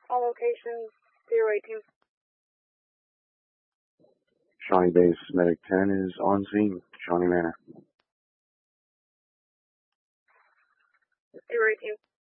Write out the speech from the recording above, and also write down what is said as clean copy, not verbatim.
All locations 018. Shawnee Base Medic 10 is on scene. Shawnee Manor. 018.